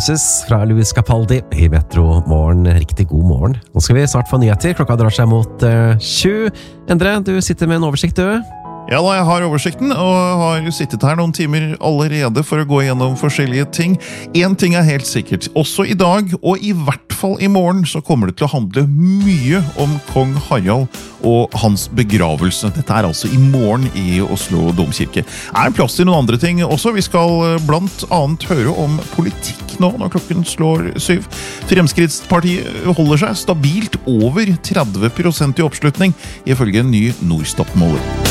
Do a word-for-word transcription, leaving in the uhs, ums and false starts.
Voices fra Louis Capaldi I Metro Morgen. Riktig god morgen. Nå skal vi snart få nyheter. Klokka drar seg mot uh, sju. Endre, du sitter med en oversikt, du. Ja da, jeg har oversikten, og har sittet her noen timer allerede for å gå gjennom forskjellige ting. En ting er helt sikkert. Også I dag, og I hvert fall I morgen, så kommer det til å handle mye om kong Harald og hans begravelse. Dette er altså I morgen I Oslo Domkirke. Det er plass til noen andre ting også. Vi skal blant annet høre om politikk nå, når klokken slår syv. Fremskrittspartiet holder seg stabilt over tretti prosent I oppslutning, ifølge en ny Norstat-måler.